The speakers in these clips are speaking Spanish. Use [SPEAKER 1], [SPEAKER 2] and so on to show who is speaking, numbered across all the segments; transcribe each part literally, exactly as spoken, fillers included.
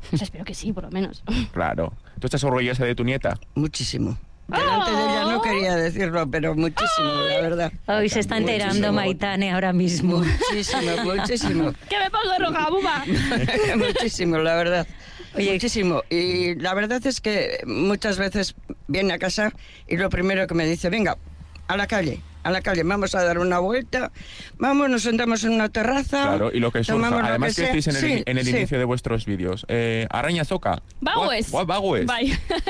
[SPEAKER 1] Pues espero que sí, por lo menos.
[SPEAKER 2] Claro. ¿Tú estás orgullosa de tu nieta?
[SPEAKER 3] Muchísimo. Delante de ella no quería decirlo, pero muchísimo, la verdad.
[SPEAKER 4] Hoy se está enterando
[SPEAKER 3] Muchísimo.
[SPEAKER 4] Maitane ahora mismo.
[SPEAKER 3] Muchísimo, muchísimo.
[SPEAKER 1] ¡Que me pongo roja, Buma!
[SPEAKER 3] Muchísimo, la verdad.
[SPEAKER 4] Oye,
[SPEAKER 3] Muchísimo. Y la verdad es que muchas veces viene a casa y lo primero que me dice, venga, a la calle, a la calle, vamos a dar una vuelta, vamos, nos sentamos en una terraza.
[SPEAKER 2] Claro, y lo que surja.
[SPEAKER 3] tomamos lo
[SPEAKER 2] Además que,
[SPEAKER 3] que sea.
[SPEAKER 2] estéis en el,
[SPEAKER 3] Sí,
[SPEAKER 2] en el
[SPEAKER 3] sí.
[SPEAKER 2] inicio de vuestros vídeos. Eh, Araña Zoca.
[SPEAKER 1] Baues.
[SPEAKER 2] What, what Baues.
[SPEAKER 1] Bai.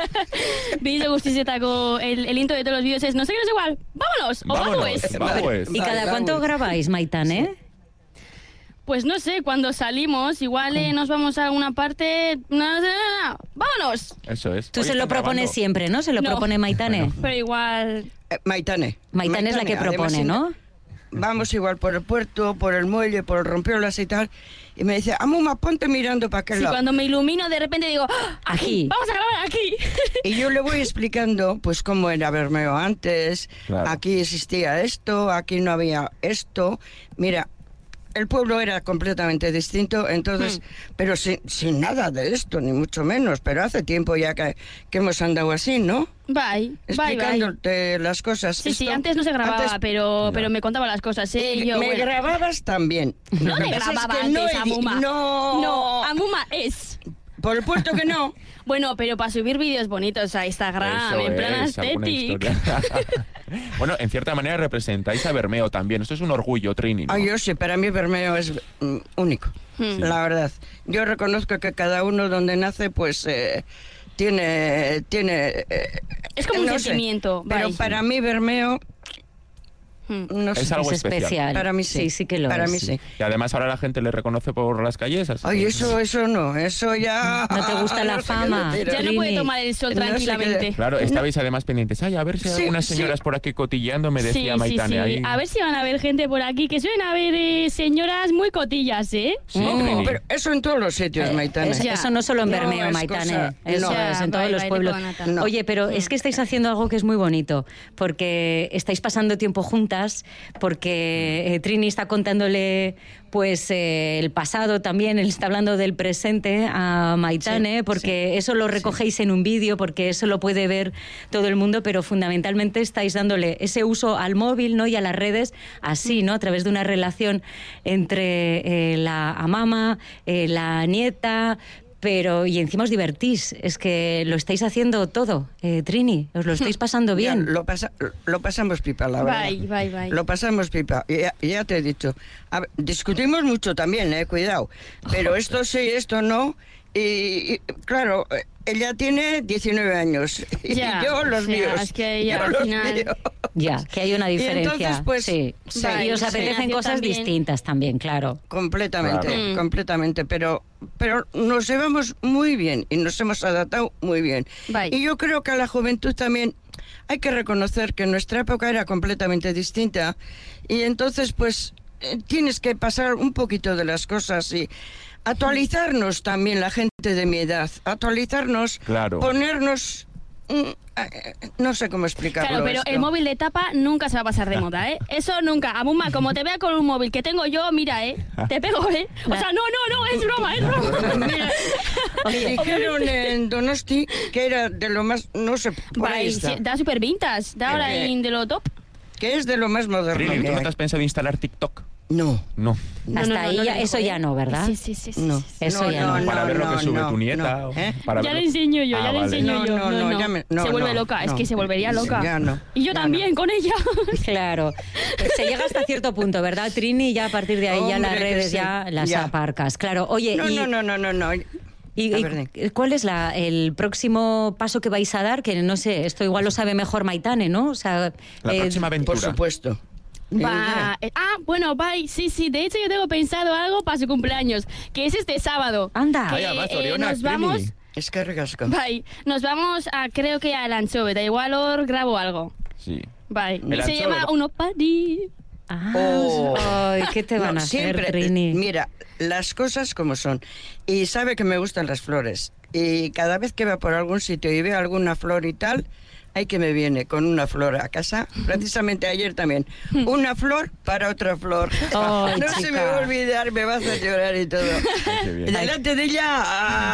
[SPEAKER 1] Bideoa guztizetako el, el intro de todos los vídeos es no sé qué, no sé igual. ¡Vámonos! ¡O
[SPEAKER 2] Vámonos,
[SPEAKER 1] Baues!
[SPEAKER 2] Baues.
[SPEAKER 4] ¿Y cada
[SPEAKER 3] Vale,
[SPEAKER 4] cuánto
[SPEAKER 3] vamos.
[SPEAKER 4] grabáis, Maitane?
[SPEAKER 1] Pues no sé, cuando salimos, igual eh, nos vamos a alguna parte... No, no, no, no, ¡vámonos!
[SPEAKER 2] Eso es.
[SPEAKER 4] Tú
[SPEAKER 2] Hoy
[SPEAKER 4] se lo
[SPEAKER 2] están
[SPEAKER 4] propones
[SPEAKER 2] grabando.
[SPEAKER 4] siempre, ¿no? Se lo
[SPEAKER 1] No.
[SPEAKER 4] propone Maitane.
[SPEAKER 1] Pero igual...
[SPEAKER 3] Eh, Maitane.
[SPEAKER 4] Maitane es la que
[SPEAKER 3] Además,
[SPEAKER 4] propone,
[SPEAKER 3] en-
[SPEAKER 4] ¿no?
[SPEAKER 3] Vamos igual por el puerto, por el muelle, por el rompiolas y tal. Y me dice, Amuma, ponte mirando para aquel
[SPEAKER 1] Sí,
[SPEAKER 3] lado.
[SPEAKER 1] cuando me ilumino, de repente digo... ¡Ah!
[SPEAKER 4] Aquí.
[SPEAKER 1] ¡Vamos a grabar aquí!
[SPEAKER 3] Y yo le voy explicando, pues, cómo era Bermeo antes.
[SPEAKER 2] Claro.
[SPEAKER 3] Aquí existía esto, aquí no había esto. Mira, el pueblo era completamente distinto, entonces, pero sin, sin nada de esto, ni mucho menos. Pero hace tiempo ya que, que hemos andado así, ¿no?
[SPEAKER 1] Bye, bye, bye.
[SPEAKER 3] Explicándote las cosas.
[SPEAKER 1] Sí, sí,
[SPEAKER 3] Esto-
[SPEAKER 1] antes no se grababa,
[SPEAKER 3] antes-
[SPEAKER 1] pero,
[SPEAKER 2] No.
[SPEAKER 1] pero me contaba las cosas, ¿eh?
[SPEAKER 3] Y
[SPEAKER 1] Yo,
[SPEAKER 3] me
[SPEAKER 1] bueno.
[SPEAKER 3] grababas también.
[SPEAKER 1] No
[SPEAKER 3] Lo que
[SPEAKER 1] me
[SPEAKER 3] pasa es
[SPEAKER 1] grababa
[SPEAKER 3] que no
[SPEAKER 1] antes,
[SPEAKER 3] edi-
[SPEAKER 1] Amuma.
[SPEAKER 3] No,
[SPEAKER 1] No, Amuma es...
[SPEAKER 3] por el puerto que no.
[SPEAKER 1] Bueno, pero para subir vídeos bonitos a Instagram,
[SPEAKER 2] Eso
[SPEAKER 1] en plan
[SPEAKER 2] es, alguna
[SPEAKER 1] aesthetic.
[SPEAKER 2] historia. Bueno, en cierta manera representáis a Bermeo también. Esto es un orgullo, Trini, ¿no?
[SPEAKER 3] Ay, yo sí, para mí Bermeo es mm, único,
[SPEAKER 1] Hmm.
[SPEAKER 3] la verdad. Yo reconozco que cada uno donde nace, pues, eh, tiene... tiene eh,
[SPEAKER 1] Es como un
[SPEAKER 3] no sé,
[SPEAKER 1] sentimiento,
[SPEAKER 3] pero
[SPEAKER 1] vais.
[SPEAKER 3] para mí Bermeo,
[SPEAKER 1] Hmm.
[SPEAKER 3] no sé.
[SPEAKER 2] Es algo
[SPEAKER 4] Es
[SPEAKER 2] especial.
[SPEAKER 4] especial.
[SPEAKER 3] Para mí sí.
[SPEAKER 4] Sí, sí que lo
[SPEAKER 3] Para
[SPEAKER 4] es.
[SPEAKER 3] mí sí.
[SPEAKER 2] Y además ahora la gente le reconoce por las calles. Así
[SPEAKER 3] Ay,
[SPEAKER 2] que-
[SPEAKER 3] eso, eso no, eso ya...
[SPEAKER 4] ¿No te gusta la
[SPEAKER 3] no sé qué
[SPEAKER 4] fama?
[SPEAKER 3] decir.
[SPEAKER 1] Ya no puede
[SPEAKER 4] Trini.
[SPEAKER 1] tomar el sol
[SPEAKER 3] No sé qué-
[SPEAKER 1] tranquilamente.
[SPEAKER 2] Claro, estabais además pendientes. Ay, a ver si hay
[SPEAKER 3] Sí,
[SPEAKER 2] algunas
[SPEAKER 3] sí.
[SPEAKER 2] señoras por aquí cotilleando, me
[SPEAKER 1] Sí,
[SPEAKER 2] decía
[SPEAKER 1] sí,
[SPEAKER 2] Maitane.
[SPEAKER 1] sí.
[SPEAKER 2] Ahí.
[SPEAKER 1] A ver si van a haber gente por aquí, que suelen haber eh, señoras muy cotillas, ¿eh?
[SPEAKER 2] Sí,
[SPEAKER 4] Mm.
[SPEAKER 2] Trini.
[SPEAKER 3] Pero eso en todos los sitios, Maitane.
[SPEAKER 4] Es-
[SPEAKER 1] Ya.
[SPEAKER 4] eso no solo en
[SPEAKER 3] No,
[SPEAKER 4] Bermeo,
[SPEAKER 3] es
[SPEAKER 4] Maitane.
[SPEAKER 3] cosa-
[SPEAKER 4] Eso
[SPEAKER 3] no.
[SPEAKER 4] es en
[SPEAKER 1] Ya,
[SPEAKER 4] todos
[SPEAKER 1] bye,
[SPEAKER 4] los
[SPEAKER 1] bye,
[SPEAKER 4] pueblos.
[SPEAKER 1] de Conata.
[SPEAKER 3] No.
[SPEAKER 4] Oye, pero es que estáis haciendo algo que es muy bonito, porque estáis pasando tiempo juntas, porque eh, Trini está contándole pues eh, el pasado también, él está hablando del presente a Maitane,
[SPEAKER 3] Sí,
[SPEAKER 4] porque eso lo recogéis en un vídeo, porque eso lo puede ver todo el mundo, pero fundamentalmente estáis dándole ese uso al móvil, ¿no? Y a las redes, así, ¿no? A través de una relación entre eh, la amama, eh, la nieta, pero y encima os divertís, es que lo estáis haciendo todo, eh, Trini, os lo estáis pasando
[SPEAKER 3] Ya,
[SPEAKER 4] bien.
[SPEAKER 3] lo, pasa- lo pasamos pipa, la verdad.
[SPEAKER 1] Bye, bye, bye.
[SPEAKER 3] Lo pasamos pipa. Y Ya, ya te he dicho. A ver, discutimos mucho también, eh, cuidado. Pero esto sí, esto no. Y, y, claro, eh, ella tiene diecinueve años. Y
[SPEAKER 1] Ya,
[SPEAKER 3] yo los
[SPEAKER 1] o sea,
[SPEAKER 3] míos.
[SPEAKER 1] es que ella
[SPEAKER 3] Yo
[SPEAKER 1] al
[SPEAKER 3] los
[SPEAKER 1] final-
[SPEAKER 3] míos.
[SPEAKER 4] Ya, que hay una
[SPEAKER 3] Y
[SPEAKER 4] diferencia.
[SPEAKER 3] entonces, pues,
[SPEAKER 4] sí.
[SPEAKER 3] sí,
[SPEAKER 4] y os
[SPEAKER 1] sí.
[SPEAKER 4] apetecen cosas
[SPEAKER 1] También.
[SPEAKER 4] distintas también, claro.
[SPEAKER 3] Completamente,
[SPEAKER 2] Claro.
[SPEAKER 1] Mm.
[SPEAKER 3] completamente. Pero, pero nos llevamos muy bien y nos hemos adaptado muy bien.
[SPEAKER 1] Bye.
[SPEAKER 3] Y yo creo que a la juventud también hay que reconocer que nuestra época era completamente distinta. Y entonces, pues, eh, tienes que pasar un poquito de las cosas y actualizarnos también la gente de mi edad. Actualizarnos,
[SPEAKER 2] Claro.
[SPEAKER 3] ponernos... mm, eh, no sé cómo explicarlo.
[SPEAKER 1] Claro, pero
[SPEAKER 3] esto.
[SPEAKER 1] el móvil de tapa nunca se va a pasar de moda, ¿eh? Eso nunca. Amuma, como te vea con un móvil que tengo yo, mira, ¿eh? Te pego, ¿eh? O sea, no, no, no, es broma, es broma.
[SPEAKER 3] Mira, me dijeron en Donosti que era de lo más, no sé, por ahí
[SPEAKER 1] Bye,
[SPEAKER 3] está,
[SPEAKER 1] sí, da super vintage, da ahora
[SPEAKER 3] Eh,
[SPEAKER 1] in de lo top.
[SPEAKER 3] que es de lo más moderno
[SPEAKER 2] Trini,
[SPEAKER 3] que
[SPEAKER 2] ¿tú no
[SPEAKER 3] hay.
[SPEAKER 2] te has pensado instalar TikTok?
[SPEAKER 3] No,
[SPEAKER 2] No.
[SPEAKER 1] No,
[SPEAKER 4] Hasta
[SPEAKER 1] no, no,
[SPEAKER 4] ahí
[SPEAKER 1] no
[SPEAKER 4] ya-
[SPEAKER 1] le
[SPEAKER 4] eso
[SPEAKER 1] dejo,
[SPEAKER 4] ya
[SPEAKER 1] ¿eh?
[SPEAKER 4] no, ¿verdad?
[SPEAKER 1] Sí, sí, sí, sí.
[SPEAKER 3] no.
[SPEAKER 1] sí, sí.
[SPEAKER 4] Eso ya no.
[SPEAKER 2] Para ver lo que sube
[SPEAKER 3] no,
[SPEAKER 2] tu nieta.
[SPEAKER 3] no,
[SPEAKER 2] o-
[SPEAKER 3] ¿eh?
[SPEAKER 2] para
[SPEAKER 1] Ya
[SPEAKER 2] ver-
[SPEAKER 1] le enseño yo,
[SPEAKER 2] Ah,
[SPEAKER 1] ya le
[SPEAKER 2] vale.
[SPEAKER 1] enseño
[SPEAKER 3] No,
[SPEAKER 1] yo.
[SPEAKER 3] no, no, ya me- no,
[SPEAKER 1] se vuelve
[SPEAKER 3] no,
[SPEAKER 1] loca, es
[SPEAKER 3] no.
[SPEAKER 1] que se volvería loca.
[SPEAKER 3] Ya no,
[SPEAKER 1] Y yo
[SPEAKER 3] ya
[SPEAKER 1] también
[SPEAKER 3] no.
[SPEAKER 1] con ella.
[SPEAKER 4] Claro. Se llega hasta cierto punto, ¿verdad, Trini? Y ya a partir de ahí ya las
[SPEAKER 3] Hombre, que
[SPEAKER 4] redes
[SPEAKER 3] sí.
[SPEAKER 4] ya las
[SPEAKER 3] Ya.
[SPEAKER 4] aparcas. Claro. Oye,
[SPEAKER 3] No,
[SPEAKER 4] y,
[SPEAKER 3] no, no, no, no, no.
[SPEAKER 4] y-
[SPEAKER 3] A
[SPEAKER 4] y
[SPEAKER 3] ver,
[SPEAKER 4] ¿cuál es la, el próximo paso que vais a dar? Que no sé, esto igual lo sabe mejor Maitane, ¿no? O sea,
[SPEAKER 2] La
[SPEAKER 4] eh,
[SPEAKER 2] próxima aventura.
[SPEAKER 3] Por supuesto.
[SPEAKER 1] Va, eh, ah, bueno, bye. Sí, sí, de hecho yo tengo pensado algo para su cumpleaños, que es este sábado.
[SPEAKER 4] Anda.
[SPEAKER 1] Que,
[SPEAKER 2] Vaya, va,
[SPEAKER 1] eh,
[SPEAKER 2] Zorionak,
[SPEAKER 1] nos vamos,
[SPEAKER 2] Trini.
[SPEAKER 3] Es que regasco.
[SPEAKER 1] bye, nos vamos a, creo que a Lanchove, igual os grabo algo.
[SPEAKER 2] Sí.
[SPEAKER 1] Bye.
[SPEAKER 2] El
[SPEAKER 1] Y se
[SPEAKER 2] Lanchove.
[SPEAKER 1] llama Uno Party.
[SPEAKER 4] Ah,
[SPEAKER 3] Oh.
[SPEAKER 4] ay, ¿qué te van
[SPEAKER 3] No,
[SPEAKER 4] a hacer,
[SPEAKER 3] siempre,
[SPEAKER 4] Trini?
[SPEAKER 3] eh, Mira, las cosas como son. Y sabe que me gustan las flores. Y cada vez que va por algún sitio y veo alguna flor y tal, hay que me viene con una flor a casa. Precisamente ayer también. Una flor para otra flor.
[SPEAKER 4] Ay,
[SPEAKER 3] no se me
[SPEAKER 4] chica.
[SPEAKER 3] va a olvidar, me vas a llorar y todo.
[SPEAKER 2] Qué bien.
[SPEAKER 3] Delante de ella... ah,